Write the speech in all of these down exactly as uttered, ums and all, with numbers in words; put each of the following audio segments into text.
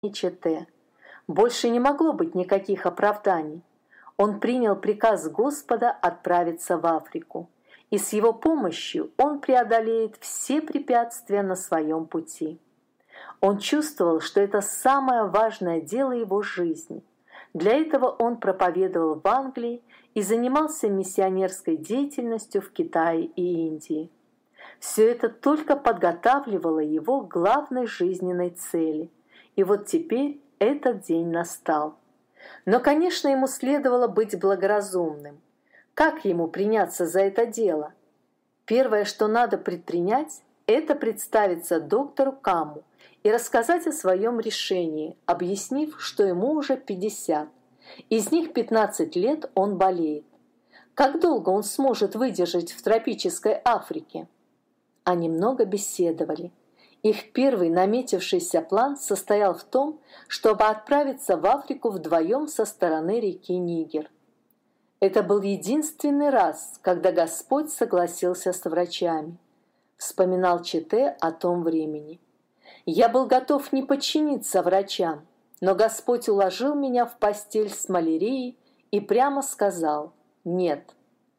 Чете. Больше не могло быть никаких оправданий. Он принял приказ Господа отправиться в Африку, и с его помощью он преодолеет все препятствия на своем пути. Он чувствовал, что это самое важное дело его жизни. Для этого он проповедовал в Англии и занимался миссионерской деятельностью в Китае и Индии. Все это только подготавливало его к главной жизненной цели. И вот теперь этот день настал. Но, конечно, ему следовало быть благоразумным. Как ему приняться за это дело? Первое, что надо предпринять, это представиться доктору Каму и рассказать о своем решении, объяснив, что ему уже пятьдесят. Из них пятнадцать лет он болеет. Как долго он сможет выдержать в тропической Африке? Они много беседовали. Их первый наметившийся план состоял в том, чтобы отправиться в Африку вдвоем со стороны реки Нигер. Это был единственный раз, когда Господь согласился с врачами. Вспоминал Чете о том времени. «Я был готов не подчиниться врачам, но Господь уложил меня в постель с малярией и прямо сказал «нет».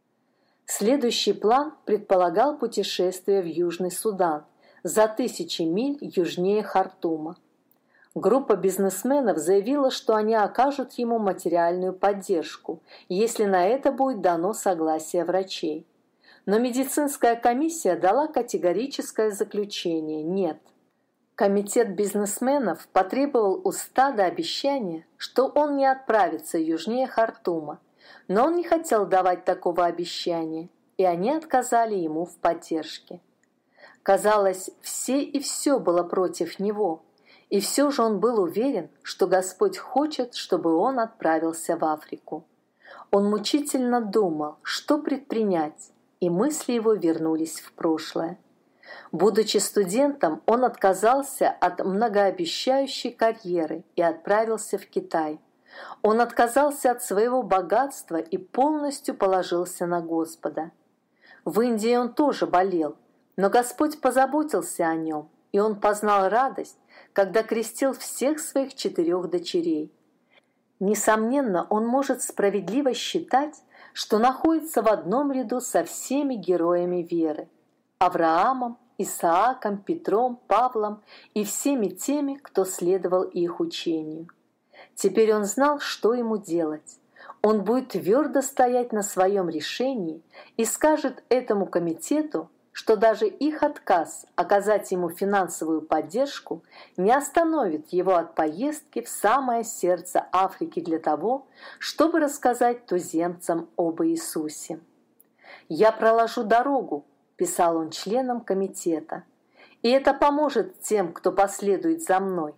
Следующий план предполагал путешествие в Южный Судан, за тысячи миль южнее Хартума. Группа бизнесменов заявила, что они окажут ему материальную поддержку, если на это будет дано согласие врачей. Но медицинская комиссия дала категорическое заключение «нет». Комитет бизнесменов потребовал у стада обещания, что он не отправится южнее Хартума, но он не хотел давать такого обещания, и они отказали ему в поддержке. Казалось, все и все было против него, и все же он был уверен, что Господь хочет, чтобы он отправился в Африку. Он мучительно думал, что предпринять, и мысли его вернулись в прошлое. Будучи студентом, он отказался от многообещающей карьеры и отправился в Китай. Он отказался от своего богатства и полностью положился на Господа. В Индии он тоже болел, но Господь позаботился о нем, и он познал радость, когда крестил всех своих четырех дочерей. Несомненно, он может справедливо считать, что находится в одном ряду со всеми героями веры – Авраамом, Исааком, Петром, Павлом и всеми теми, кто следовал их учению. Теперь он знал, что ему делать. Он будет твердо стоять на своем решении и скажет этому комитету, что даже их отказ оказать ему финансовую поддержку не остановит его от поездки в самое сердце Африки для того, чтобы рассказать туземцам об Иисусе. «Я проложу дорогу», – писал он членам комитета, – «и это поможет тем, кто последует за мной».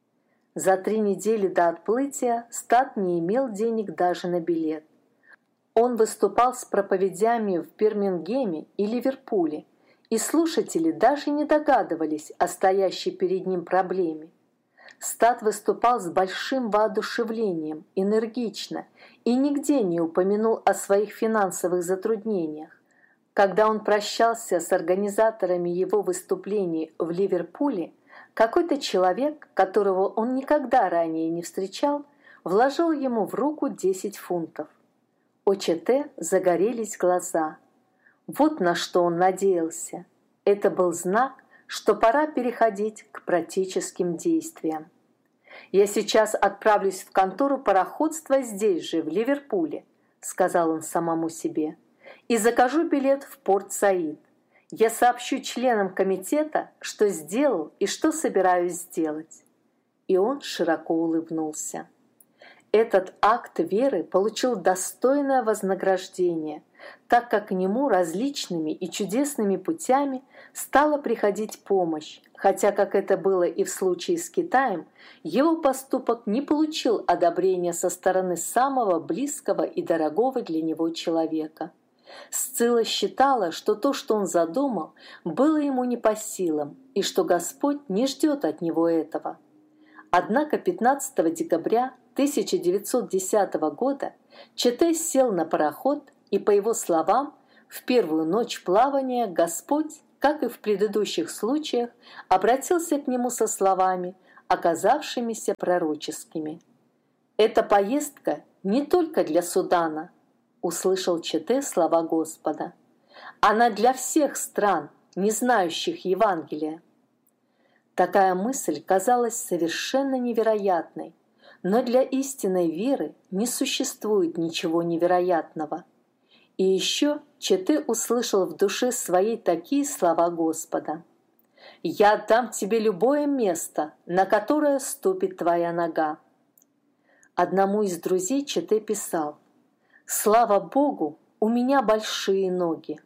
За три недели до отплытия стад не имел денег даже на билет. Он выступал с проповедями в Бирмингеме и Ливерпуле, и слушатели даже не догадывались о стоящей перед ним проблеме. Стад выступал с большим воодушевлением, энергично, и нигде не упомянул о своих финансовых затруднениях. Когда он прощался с организаторами его выступлений в Ливерпуле, какой-то человек, которого он никогда ранее не встречал, вложил ему в руку десять фунтов. У Чете загорелись глаза. Вот на что он надеялся. Это был знак, что пора переходить к практическим действиям. «Я сейчас отправлюсь в контору пароходства здесь же, в Ливерпуле», — сказал он самому себе, — «и закажу билет в Порт-Саид. Я сообщу членам комитета, что сделал и что собираюсь сделать». И он широко улыбнулся. Этот акт веры получил достойное вознаграждение, так как к нему различными и чудесными путями стала приходить помощь, хотя, как это было и в случае с Китаем, его поступок не получил одобрения со стороны самого близкого и дорогого для него человека. Сцилла считала, что то, что он задумал, было ему не по силам, и что Господь не ждет от него этого. Однако пятнадцатого декабря тысяча девятьсот десятого года Чете сел на пароход, и, по его словам, в первую ночь плавания Господь, как и в предыдущих случаях, обратился к нему со словами оказавшимися пророческими. «Эта поездка не только для Судана», — услышал Чете слова Господа. «Она для всех стран, не знающих Евангелия». Такая мысль казалась совершенно невероятной, но для истинной веры не существует ничего невероятного. И еще Чете услышал в душе своей такие слова Господа: «Я дам тебе любое место, на которое ступит твоя нога». Одному из друзей Чете писал: «Слава Богу, у меня большие ноги».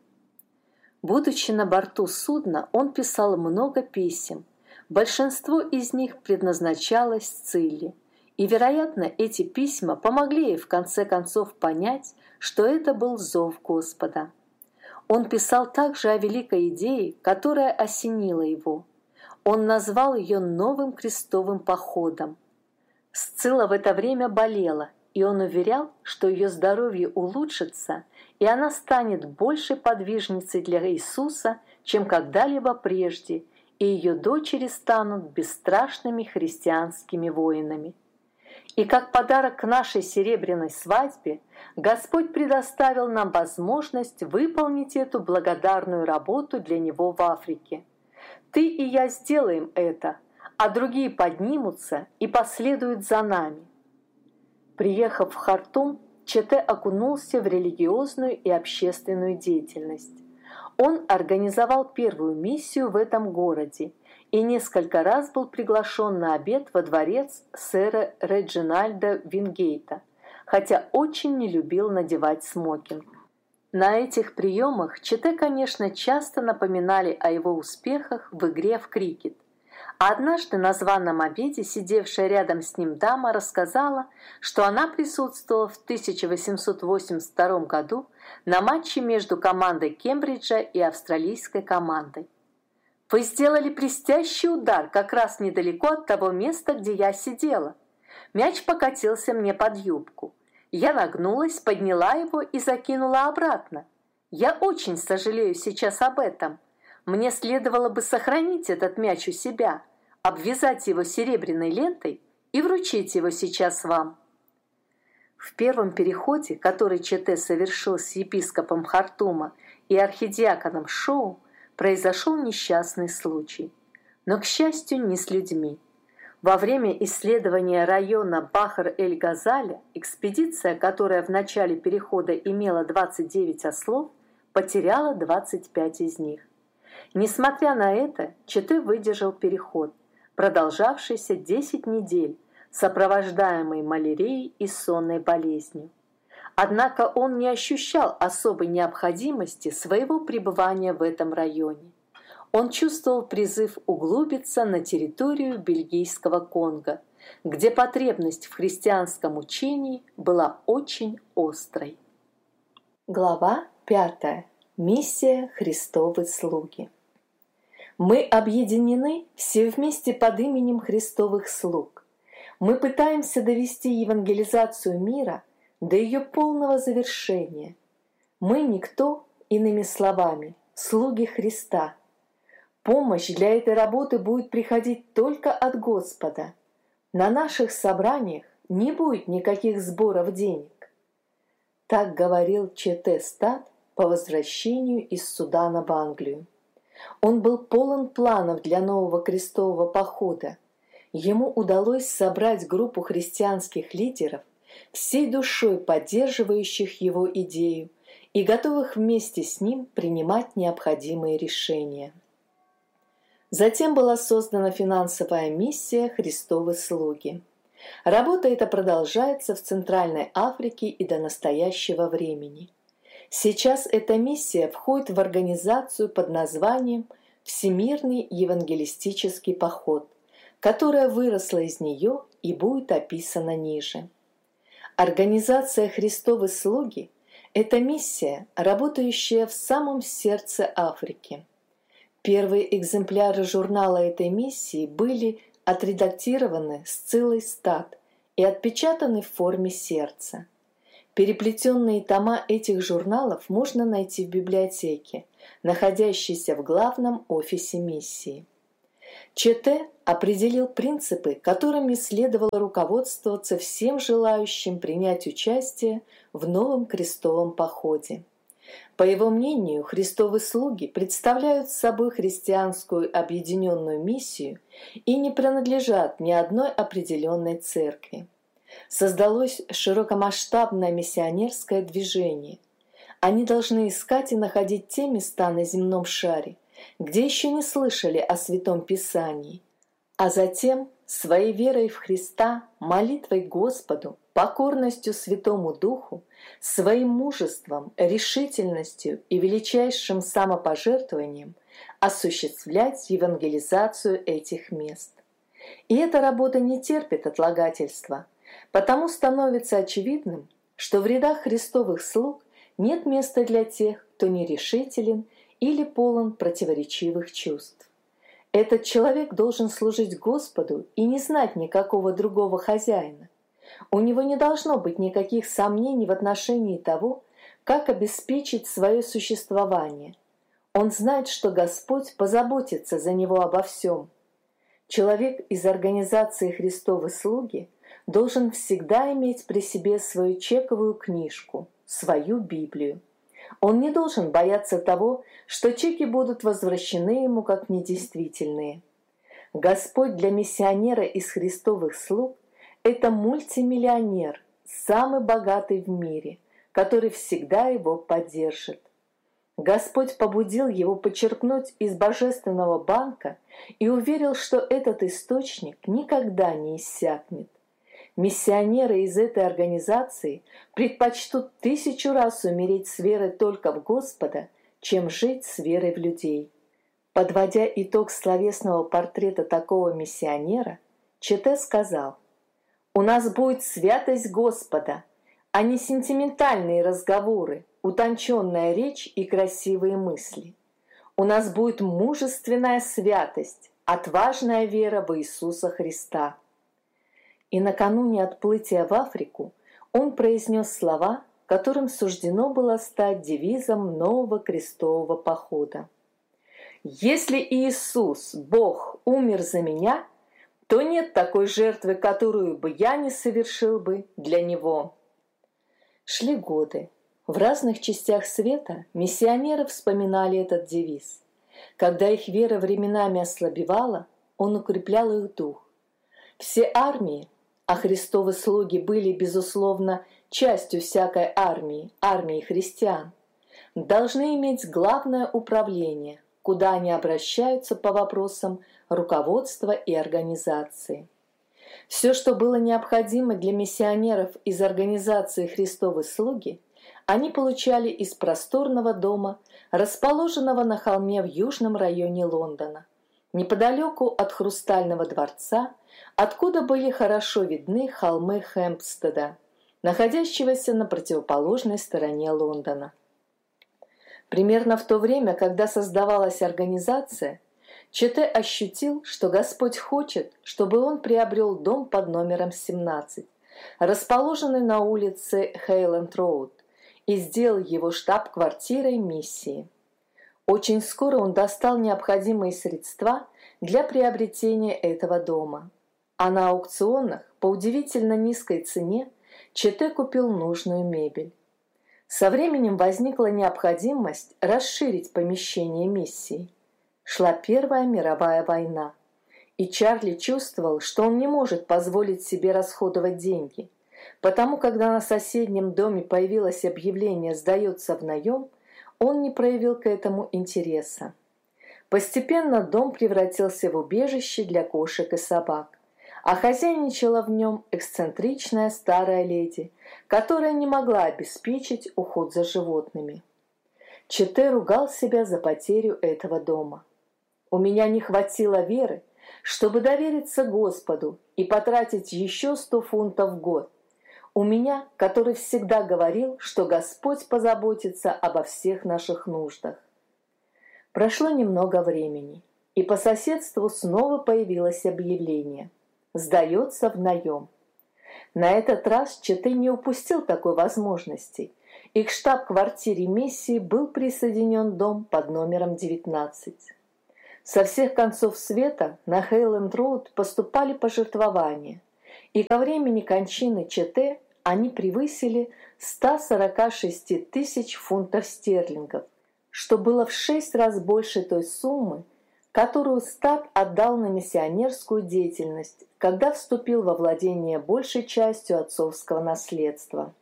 Будучи на борту судна, он писал много писем. Большинство из них предназначалось Цилле, и, вероятно, эти письма помогли ей в конце концов понять, что это был зов Господа. Он писал также о великой идее, которая осенила его. Он назвал ее новым крестовым походом. Сцилла в это время болела, и он уверял, что ее здоровье улучшится, и она станет большей подвижницей для Иисуса, чем когда-либо прежде, и ее дочери станут бесстрашными христианскими воинами. И как подарок к нашей серебряной свадьбе Господь предоставил нам возможность выполнить эту благодарную работу для Него в Африке. Ты и я сделаем это, а другие поднимутся и последуют за нами. Приехав в Хартум, Чете окунулся в религиозную и общественную деятельность. Он организовал первую миссию в этом городе и несколько раз был приглашен на обед во дворец сэра Реджинальда Вингейта, хотя очень не любил надевать смокинг. На этих приемах Чете, конечно, часто напоминали о его успехах в игре в крикет. А однажды на званом обеде сидевшая рядом с ним дама рассказала, что она присутствовала в тысяча восемьсот восемьдесят втором году на матче между командой Кембриджа и австралийской командой. «Вы сделали блестящий удар как раз недалеко от того места, где я сидела. Мяч покатился мне под юбку. Я нагнулась, подняла его и закинула обратно. Я очень сожалею сейчас об этом. Мне следовало бы сохранить этот мяч у себя, обвязать его серебряной лентой и вручить его сейчас вам». В первом переходе, который Чете совершил с епископом Хартума и архидиаконом Шоу, произошел несчастный случай. Но, к счастью, не с людьми. Во время исследования района Бахр-эль-Газаля экспедиция, которая в начале перехода имела двадцать девять ослов, потеряла двадцать пять из них. Несмотря на это, Чете выдержал переход, продолжавшийся десять недель, сопровождаемый малярией и сонной болезнью. Однако он не ощущал особой необходимости своего пребывания в этом районе. Он чувствовал призыв углубиться на территорию бельгийского Конго, где потребность в христианском учении была очень острой. Глава пятая. Миссия Христовы слуги. Мы объединены все вместе под именем Христовых слуг. Мы пытаемся довести евангелизацию мира до ее полного завершения. Мы никто, иными словами, слуги Христа. Помощь для этой работы будет приходить только от Господа. На наших собраниях не будет никаких сборов денег. Так говорил Чете Стат по возвращению из Судана в Англию. Он был полон планов для нового крестового похода. Ему удалось собрать группу христианских лидеров, всей душой поддерживающих его идею и готовых вместе с ним принимать необходимые решения. Затем была создана финансовая миссия «Христовы слуги». Работа эта продолжается в Центральной Африке и до настоящего времени. Сейчас эта миссия входит в организацию под названием «Всемирный евангелистический поход», которая выросла из нее и будет описана ниже. Организация «Христовы слуги» – это миссия, работающая в самом сердце Африки. Первые экземпляры журнала этой миссии были отредактированы Сциллой Стат и отпечатаны в форме сердца. Переплетенные тома этих журналов можно найти в библиотеке, находящейся в главном офисе миссии. Чете определил принципы, которыми следовало руководствоваться всем желающим принять участие в новом крестовом походе. По его мнению, Христовы слуги представляют собой христианскую объединенную миссию и не принадлежат ни одной определенной церкви. Создалось широкомасштабное миссионерское движение. Они должны искать и находить те места на земном шаре, где еще не слышали о Святом Писании, а затем своей верой в Христа, молитвой Господу, покорностью Святому Духу, своим мужеством, решительностью и величайшим самопожертвованием осуществлять евангелизацию этих мест. И эта работа не терпит отлагательства, потому становится очевидным, что в рядах Христовых слуг нет места для тех, кто нерешителен или полон противоречивых чувств. Этот человек должен служить Господу и не знать никакого другого хозяина. У него не должно быть никаких сомнений в отношении того, как обеспечить свое существование. Он знает, что Господь позаботится за него обо всем. Человек из организации Христовы слуги должен всегда иметь при себе свою чековую книжку, свою Библию. Он не должен бояться того, что чеки будут возвращены ему как недействительные. Господь для миссионера из Христовых слуг – это мультимиллионер, самый богатый в мире, который всегда его поддержит. Господь побудил его почерпнуть из божественного банка и уверил, что этот источник никогда не иссякнет. Миссионеры из этой организации предпочтут тысячу раз умереть с верой только в Господа, чем жить с верой в людей. Подводя итог словесного портрета такого миссионера, Чете сказал: «У нас будет святость Господа, а не сентиментальные разговоры, утонченная речь и красивые мысли. У нас будет мужественная святость, отважная вера в Иисуса Христа». И накануне отплытия в Африку он произнес слова, которым суждено было стать девизом нового крестового похода. «Если Иисус, Бог, умер за меня, то нет такой жертвы, которую бы я не совершил бы для Него». Шли годы. В разных частях света миссионеры вспоминали этот девиз. Когда их вера временами ослабевала, он укреплял их дух. Все армии, а Христовы слуги были, безусловно, частью всякой армии, армии христиан, должны иметь главное управление, куда они обращаются по вопросам руководства и организации. Все, что было необходимо для миссионеров из организации Христовы слуги, они получали из просторного дома, расположенного на холме в южном районе Лондона, неподалеку от Хрустального дворца, откуда были хорошо видны холмы Хэмпстеда, находящегося на противоположной стороне Лондона. Примерно в то время, когда создавалась организация, Чете ощутил, что Господь хочет, чтобы он приобрел дом под номером семнадцать, расположенный на улице Хейленд-Роуд, и сделал его штаб-квартирой миссии. Очень скоро он достал необходимые средства для приобретения этого дома, а на аукционах по удивительно низкой цене Чете купил нужную мебель. Со временем возникла необходимость расширить помещение миссии. Шла Первая мировая война, и Чарли чувствовал, что он не может позволить себе расходовать деньги, потому когда на соседнем доме появилось объявление «Сдается в наем», он не проявил к этому интереса. Постепенно дом превратился в убежище для кошек и собак, а хозяйничала в нем эксцентричная старая леди, которая не могла обеспечить уход за животными. Чете ругал себя за потерю этого дома. «У меня не хватило веры, чтобы довериться Господу и потратить еще сто фунтов в год. У меня, который всегда говорил, что Господь позаботится обо всех наших нуждах». Прошло немного времени, и по соседству снова появилось объявление «Сдается в наем». На этот раз Чете не упустил такой возможности, и к штаб-квартире миссии был присоединен дом под номером девятнадцать. Со всех концов света на Хейленд-Роуд поступали пожертвования, и ко времени кончины Чете они превысили сто сорок шесть тысяч фунтов стерлингов, что было в шесть раз больше той суммы, которую Стад отдал на миссионерскую деятельность, когда вступил во владение большей частью отцовского наследства.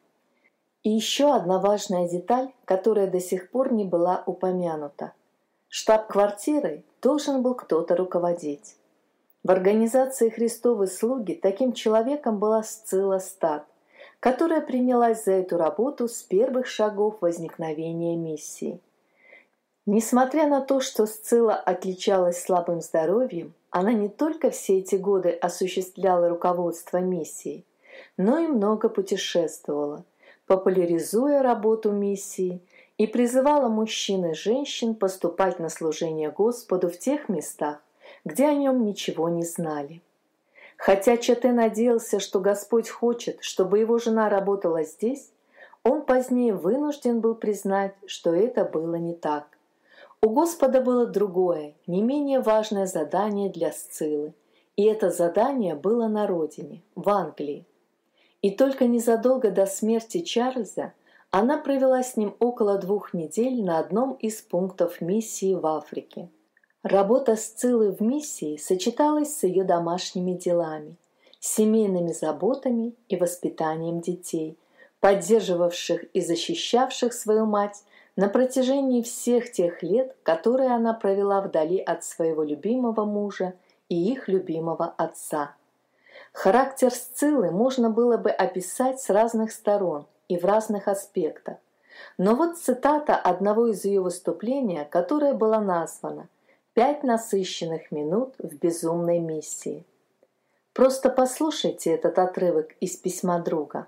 И еще одна важная деталь, которая до сих пор не была упомянута. Штаб-квартирой должен был кто-то руководить. В организации Христовой слуги таким человеком была Сцилла Стад, которая принялась за эту работу с первых шагов возникновения миссии. Несмотря на то, что Сцилла отличалась слабым здоровьем, она не только все эти годы осуществляла руководство миссией, но и много путешествовала, популяризуя работу миссии и призывала мужчин и женщин поступать на служение Господу в тех местах, где о нем ничего не знали. Хотя Чете надеялся, что Господь хочет, чтобы его жена работала здесь, он позднее вынужден был признать, что это было не так. У Господа было другое, не менее важное задание для Сциллы, и это задание было на родине, в Англии. И только незадолго до смерти Чарльза она провела с ним около двух недель на одном из пунктов миссии в Африке. Работа Сциллы в миссии сочеталась с ее домашними делами, семейными заботами и воспитанием детей, поддерживавших и защищавших свою мать на протяжении всех тех лет, которые она провела вдали от своего любимого мужа и их любимого отца. Характер Сциллы можно было бы описать с разных сторон и в разных аспектах. Но вот цитата одного из ее выступлений, которая была названа «Пять насыщенных минут в безумной миссии». Просто послушайте этот отрывок из письма друга.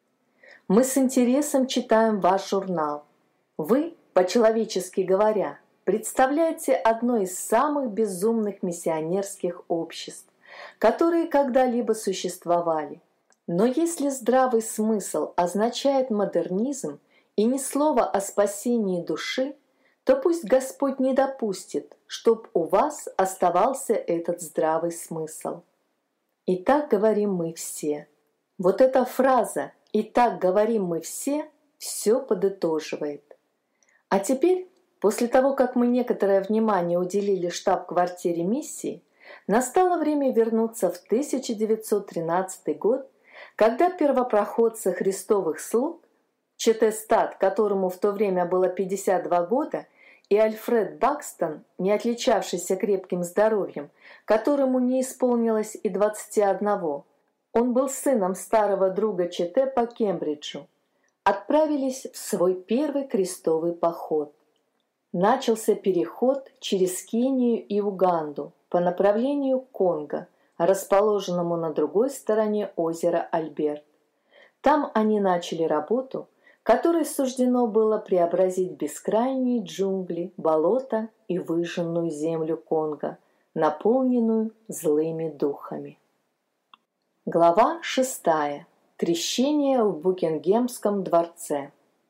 «Мы с интересом читаем ваш журнал. Вы, по-человечески говоря, представляете одно из самых безумных миссионерских обществ, которые когда-либо существовали. Но если здравый смысл означает модернизм и ни слова о спасении души, то пусть Господь не допустит, чтоб у вас оставался этот здравый смысл. И так говорим мы все. Вот эта фраза «и так говорим мы все» все подытоживает. А теперь, после того, как мы некоторое внимание уделили штаб-квартире миссии, настало время вернуться в тысяча девятьсот тринадцатый год, когда первопроходцы христовых слуг, Чете Стад, которому в то время было пятьдесят два года, и Альфред Бакстон, не отличавшийся крепким здоровьем, которому не исполнилось и двадцати одного, он был сыном старого друга Чете по Кембриджу, отправились в свой первый крестовый поход. Начался переход через Кению и Уганду по направлению к Конго, расположенному на другой стороне озера Альберт. Там они начали работу, которой суждено было преобразить бескрайние джунгли, болота и выжженную землю Конго, наполненную злыми духами. Глава шестая. Крещение в Букингемском дворце.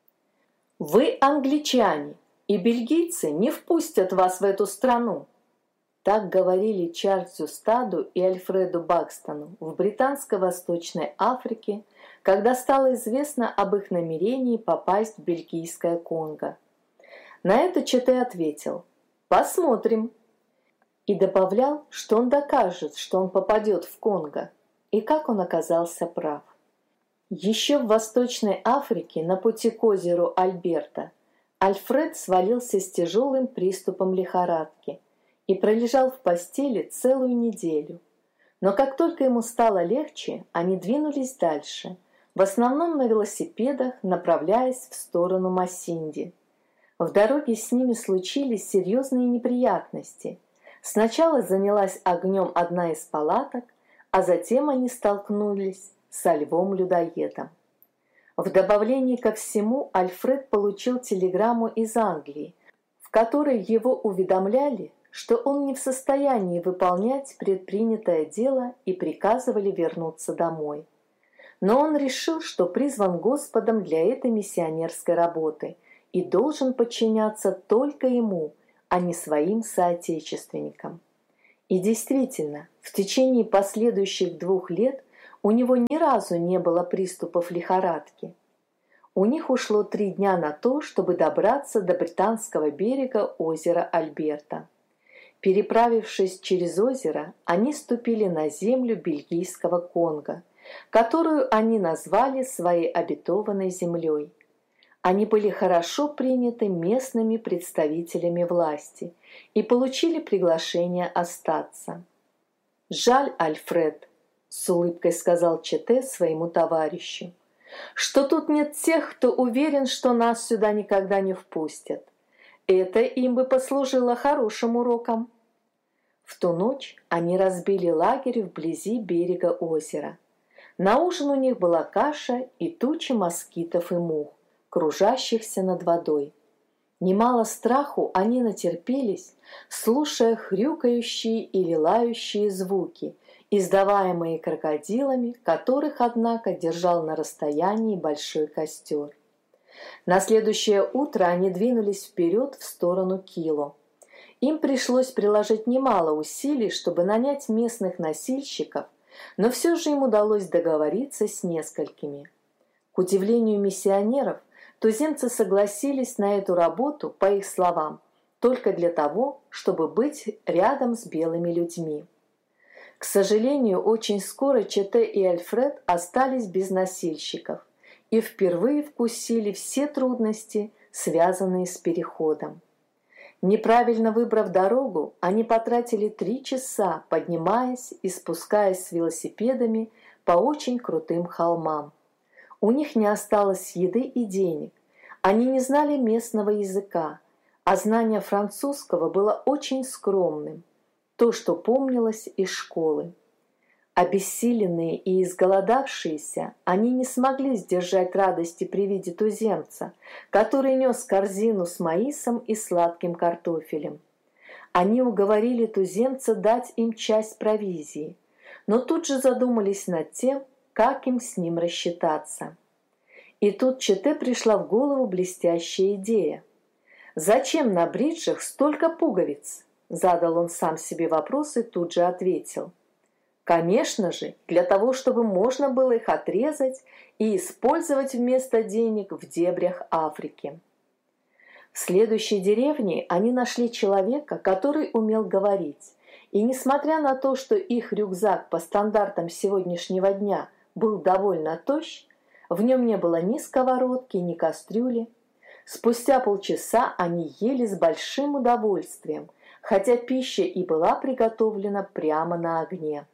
«Вы англичане, и бельгийцы не впустят вас в эту страну!» Так говорили Чарльзу Стаду и Альфреду Бакстону в Британско-Восточной Африке, когда стало известно об их намерении попасть в бельгийское Конго. На это Чете ответил «Посмотрим» и добавлял, что он докажет, что он попадет в Конго, и как он оказался прав. Еще в Восточной Африке на пути к озеру Альберта Альфред свалился с тяжелым приступом лихорадки и пролежал в постели целую неделю. Но как только ему стало легче, они двинулись дальше, в основном на велосипедах, направляясь в сторону Масинди. В дороге с ними случились серьезные неприятности. Сначала занялась огнем одна из палаток, а затем они столкнулись со львом-людоедом. В добавлении ко всему Альфред получил телеграмму из Англии, в которой его уведомляли, что он не в состоянии выполнять предпринятое дело и приказывали вернуться домой. Но он решил, что призван Господом для этой миссионерской работы и должен подчиняться только ему, а не своим соотечественникам. И действительно, в течение последующих двух лет у него ни разу не было приступов лихорадки. У них ушло три дня на то, чтобы добраться до британского берега озера Альберта. Переправившись через озеро, они ступили на землю бельгийского Конго, которую они назвали своей обетованной землей. Они были хорошо приняты местными представителями власти и получили приглашение остаться. «Жаль, Альфред», — с улыбкой сказал Чете своему товарищу, «что тут нет тех, кто уверен, что нас сюда никогда не впустят. Это им бы послужило хорошим уроком». В ту ночь они разбили лагерь вблизи берега озера. На ужин у них была каша и тучи москитов и мух, кружащихся над водой. Немало страху они натерпелись, слушая хрюкающие или лающие звуки, издаваемые крокодилами, которых, однако, держал на расстоянии большой костер. На следующее утро они двинулись вперед в сторону Кило. Им пришлось приложить немало усилий, чтобы нанять местных носильщиков, но все же им удалось договориться с несколькими. К удивлению миссионеров, туземцы согласились на эту работу, по их словам, только для того, чтобы быть рядом с белыми людьми. К сожалению, очень скоро Чете и Альфред остались без носильщиков и впервые вкусили все трудности, связанные с переходом. Неправильно выбрав дорогу, они потратили три часа, поднимаясь и спускаясь с велосипедами по очень крутым холмам. У них не осталось еды и денег, они не знали местного языка, а знание французского было очень скромным, то, что помнилось из школы. Обессиленные и изголодавшиеся, они не смогли сдержать радости при виде туземца, который нес корзину с маисом и сладким картофелем. Они уговорили туземца дать им часть провизии, но тут же задумались над тем, как им с ним рассчитаться. И тут Чете пришла в голову блестящая идея. «Зачем на бриджах столько пуговиц?» Задал он сам себе вопрос и тут же ответил. Конечно же, для того, чтобы можно было их отрезать и использовать вместо денег в дебрях Африки. В следующей деревне они нашли человека, который умел говорить, и несмотря на то, что их рюкзак по стандартам сегодняшнего дня был довольно тощ, в нем не было ни сковородки, ни кастрюли. Спустя полчаса они ели с большим удовольствием, хотя пища и была приготовлена прямо на огне.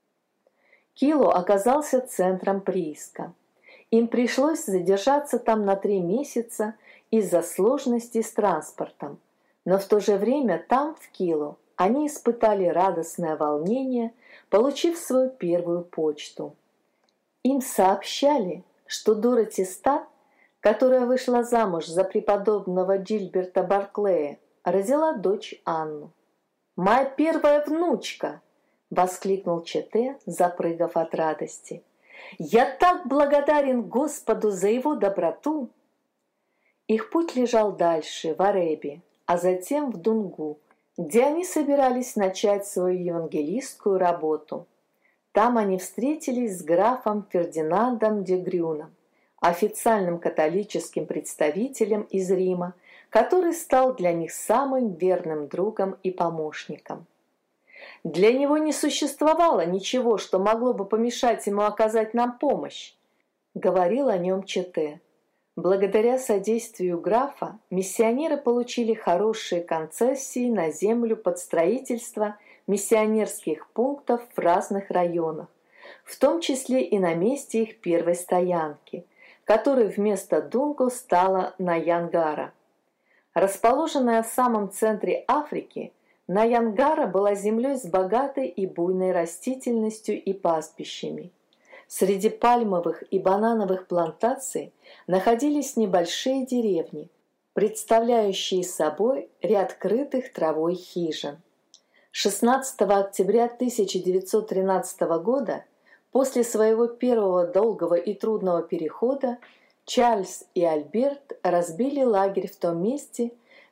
Кило оказался центром прииска. Им пришлось задержаться там на три месяца из-за сложностей с транспортом, но в то же время там, в Кило, они испытали радостное волнение, получив свою первую почту. Им сообщали, что Дороти Стат, которая вышла замуж за преподобного Джильберта Барклея, родила дочь Анну. «Моя первая внучка!» — воскликнул Чете, запрыгав от радости. «Я так благодарен Господу за его доброту!» Их путь лежал дальше, в Аребе, а затем в Дунгу, где они собирались начать свою евангелистскую работу. Там они встретились с графом Фердинандом де Грюном, официальным католическим представителем из Рима, который стал для них самым верным другом и помощником. Для него не существовало ничего, что могло бы помешать ему оказать нам помощь, говорил о нем Чете. Благодаря содействию графа миссионеры получили хорошие концессии на землю под строительство миссионерских пунктов в разных районах, в том числе и на месте их первой стоянки, которой вместо Дунго стала Наянгара. Расположенная в самом центре Африки, Наянгара была землей с богатой и буйной растительностью и пастбищами. Среди пальмовых и банановых плантаций находились небольшие деревни, представляющие собой ряд крытых травой хижин. шестнадцатого октября тысяча девятьсот тринадцатого года, после своего первого долгого и трудного перехода, Чарльз и Альберт разбили лагерь в том месте,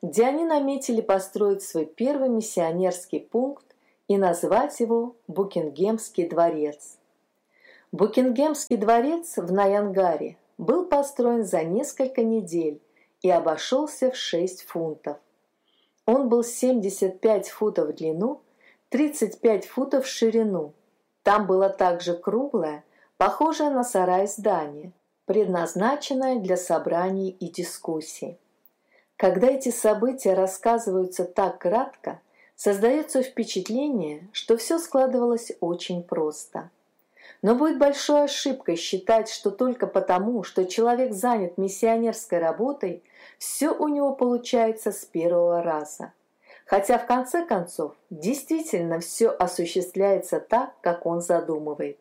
где они наметили построить свой первый миссионерский пункт и назвать его Букингемский дворец. Букингемский дворец в Наянгаре был построен за несколько недель и обошелся в шесть фунтов. Он был семьдесят пять футов в длину, тридцать пять футов в ширину. Там было также круглое, похожее на сарай здание, предназначенное для собраний и дискуссий. Когда эти события рассказываются так кратко, создается впечатление, что все складывалось очень просто. Но будет большой ошибкой считать, что только потому, что человек занят миссионерской работой, все у него получается с первого раза. Хотя в конце концов действительно все осуществляется так, как он задумывает.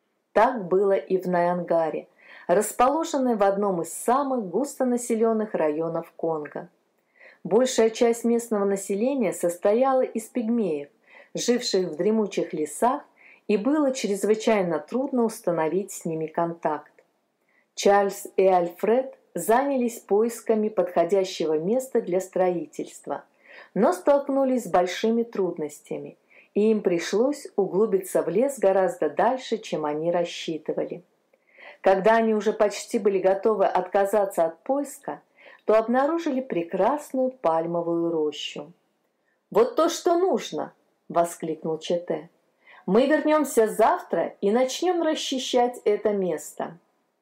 Так было и в Наянгаре, расположенной в одном из самых густонаселенных районов Конго. Большая часть местного населения состояла из пигмеев, живших в дремучих лесах, и было чрезвычайно трудно установить с ними контакт. Чарльз и Альфред занялись поисками подходящего места для строительства, но столкнулись с большими трудностями, и им пришлось углубиться в лес гораздо дальше, чем они рассчитывали. Когда они уже почти были готовы отказаться от поиска, то обнаружили прекрасную пальмовую рощу. «Вот то, что нужно!» — воскликнул Чете. «Мы вернемся завтра и начнем расчищать это место».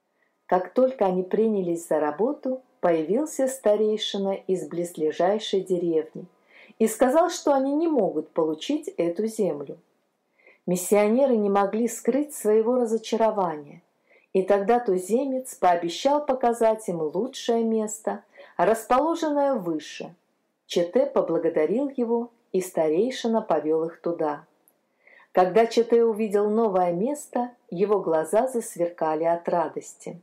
Как только они принялись за работу, появился старейшина из близлежащей деревни и сказал, что они не могут получить эту землю. Миссионеры не могли скрыть своего разочарования, и тогда туземец пообещал показать им лучшее место, расположенное выше. Чете поблагодарил его, и старейшина повел их туда. Когда Чете увидел новое место, его глаза засверкали от радости.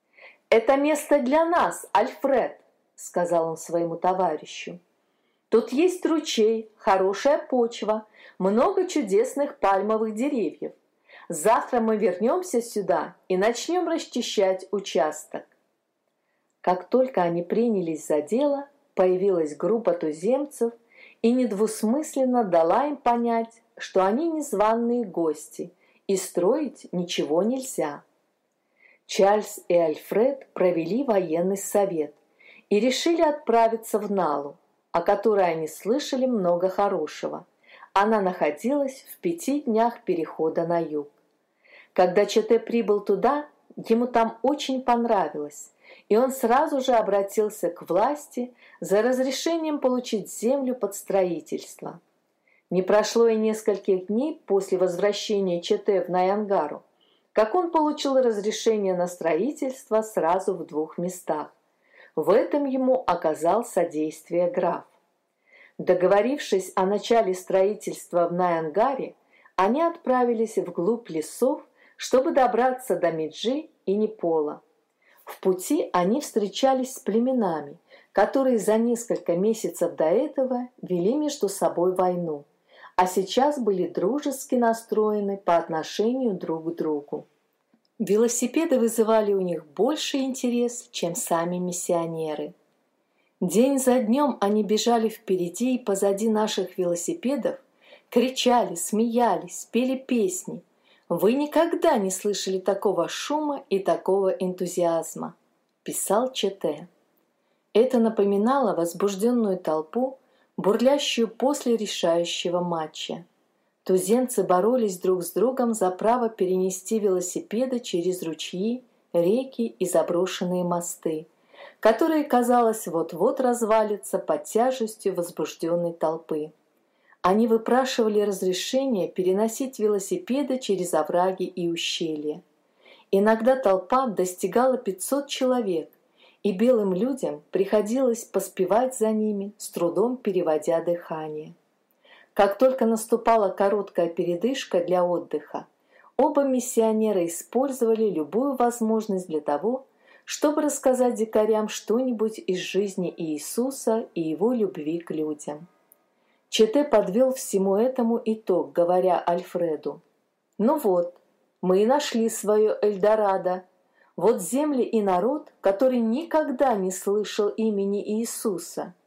«Это место для нас, Альфред!» — сказал он своему товарищу. «Тут есть ручей, хорошая почва, много чудесных пальмовых деревьев. Завтра мы вернемся сюда и начнем расчищать участок». Как только они принялись за дело, появилась группа туземцев и недвусмысленно дала им понять, что они незваные гости и строить ничего нельзя. Чарльз и Альфред провели военный совет и решили отправиться в Налу, о которой они слышали много хорошего. Она находилась в пяти днях перехода на юг. Когда Чете прибыл туда, ему там очень понравилось, и он сразу же обратился к власти за разрешением получить землю под строительство. Не прошло и нескольких дней после возвращения Чете в Наянгару, как он получил разрешение на строительство сразу в двух местах. В этом ему оказал содействие граф. Договорившись о начале строительства в Наянгаре, они отправились вглубь лесов, чтобы добраться до Меджи и Непола. В пути они встречались с племенами, которые за несколько месяцев до этого вели между собой войну, а сейчас были дружески настроены по отношению друг к другу. Велосипеды вызывали у них больший интерес, чем сами миссионеры. День за днем они бежали впереди и позади наших велосипедов, кричали, смеялись, пели песни. «Вы никогда не слышали такого шума и такого энтузиазма», – писал Чете. Это напоминало возбужденную толпу, бурлящую после решающего матча. Туземцы боролись друг с другом за право перенести велосипеды через ручьи, реки и заброшенные мосты, которые, казалось, вот-вот развалятся под тяжестью возбужденной толпы. Они выпрашивали разрешение переносить велосипеды через овраги и ущелья. Иногда толпа достигала пятисот человек, и белым людям приходилось поспевать за ними, с трудом переводя дыхание. Как только наступала короткая передышка для отдыха, оба миссионера использовали любую возможность для того, чтобы рассказать дикарям что-нибудь из жизни Иисуса и его любви к людям. Чете подвел всему этому итог, говоря Альфреду: «Ну вот, мы и нашли свое Эльдорадо. Вот земли и народ, который никогда не слышал имени Иисуса.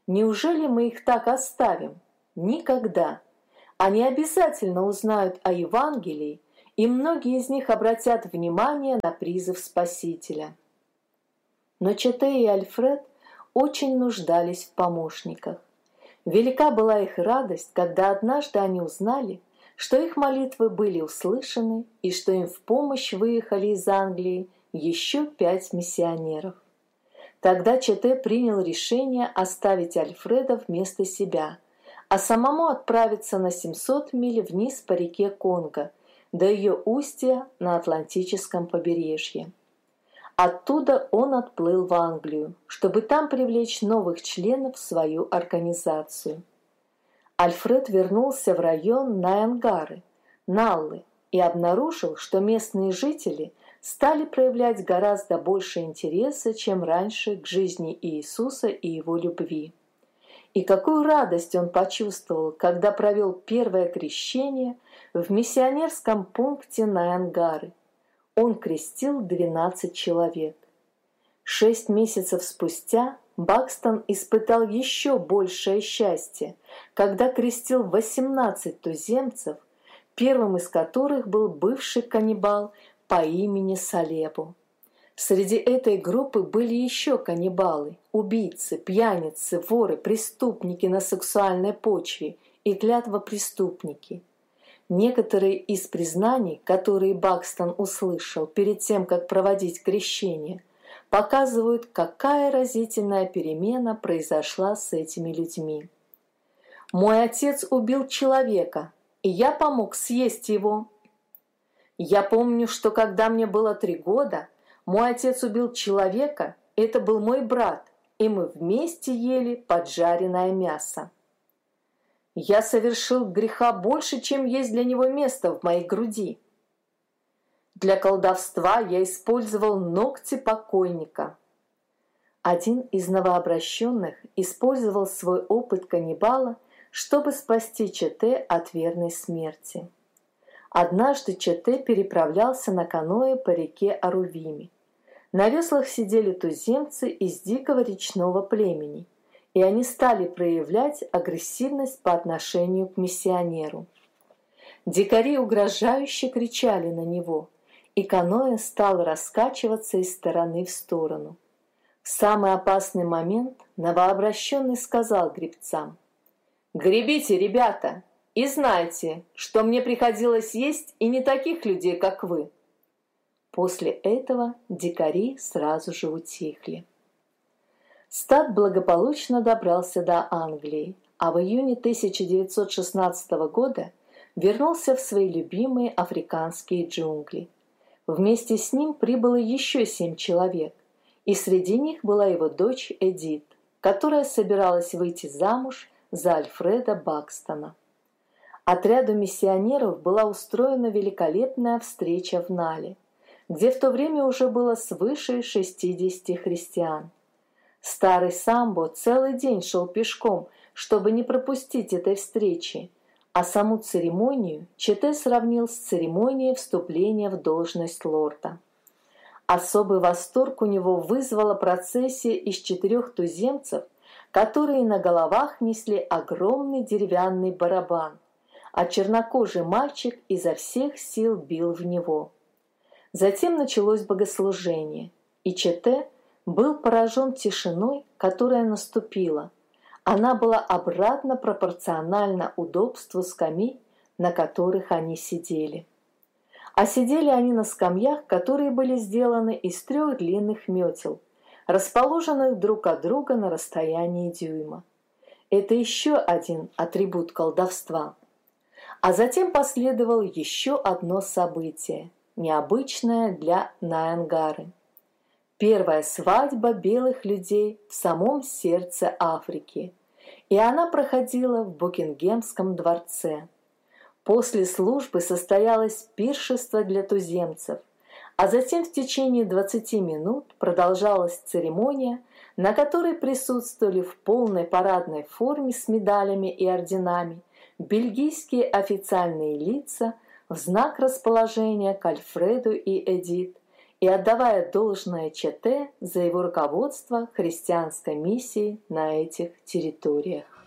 Неужели мы их так оставим? Никогда. Они обязательно узнают о Евангелии, и многие из них обратят внимание на призыв Спасителя. Но Чете и Альфред очень нуждались в помощниках. Велика была их радость, когда однажды они узнали, что их молитвы были услышаны и что им в помощь выехали из Англии еще пять миссионеров. Тогда Чете принял решение оставить Альфреда вместо себя, а самому отправиться на семьсот миль вниз по реке Конго, до ее устья на Атлантическом побережье. Оттуда он отплыл в Англию, чтобы там привлечь новых членов в свою организацию. Альфред вернулся в район Наянгары, Наллы, и обнаружил, что местные жители стали проявлять гораздо больше интереса, чем раньше, к жизни Иисуса и его любви. И какую радость он почувствовал, когда провел первое крещение в миссионерском пункте Наянгары. Он крестил двенадцать человек. Шесть месяцев спустя Бакстон испытал еще большее счастье, когда крестил восемнадцать туземцев, первым из которых был бывший каннибал по имени Салебу. Среди этой группы были еще каннибалы, убийцы, пьяницы, воры, преступники на сексуальной почве и клятвопреступники. Некоторые из признаний, которые Бакстон услышал перед тем, как проводить крещение, показывают, какая разительная перемена произошла с этими людьми. «Мой отец убил человека, и я помог съесть его. Я помню, что когда мне было три года, мой отец убил человека, это был мой брат, и мы вместе ели поджаренное мясо. Я совершил греха больше, чем есть для него место в моей груди. Для колдовства я использовал ногти покойника». Один из новообращенных использовал свой опыт каннибала, чтобы спасти Чете от верной смерти. Однажды Чете переправлялся на каноэ по реке Арувими. На веслах сидели туземцы из дикого речного племени, и они стали проявлять агрессивность по отношению к миссионеру. Дикари угрожающе кричали на него, и каноэ стало раскачиваться из стороны в сторону. В самый опасный момент новообращенный сказал гребцам: «Гребите, ребята, и знайте, что мне приходилось есть и не таких людей, как вы». После этого дикари сразу же утихли. Стад благополучно добрался до Англии, а в июне тысяча девятьсот шестнадцатого года вернулся в свои любимые африканские джунгли. Вместе с ним прибыло еще семь человек, и среди них была его дочь Эдит, которая собиралась выйти замуж за Альфреда Бакстона. Отряду миссионеров была устроена великолепная встреча в Нале, где в то время уже было свыше шестидесяти христиан. Старый Самбо целый день шел пешком, чтобы не пропустить этой встречи, а саму церемонию Чете сравнил с церемонией вступления в должность лорда. Особый восторг у него вызвала процессия из четырех туземцев, которые на головах несли огромный деревянный барабан, а чернокожий мальчик изо всех сил бил в него. Затем началось богослужение, и Чете был поражен тишиной, которая наступила. Она была обратно пропорциональна удобству скамей, на которых они сидели. А сидели они на скамьях, которые были сделаны из трех длинных метел, расположенных друг от друга на расстоянии дюйма. Это еще один атрибут колдовства. А затем последовало еще одно событие, необычное для Наянгары. Первая свадьба белых людей в самом сердце Африки, и она проходила в Букингемском дворце. После службы состоялось пиршество для туземцев, а затем в течение двадцати минут продолжалась церемония, на которой присутствовали в полной парадной форме с медалями и орденами бельгийские официальные лица в знак расположения к Альфреду и Эдит и отдавая должное Чете за его руководство христианской миссией на этих территориях.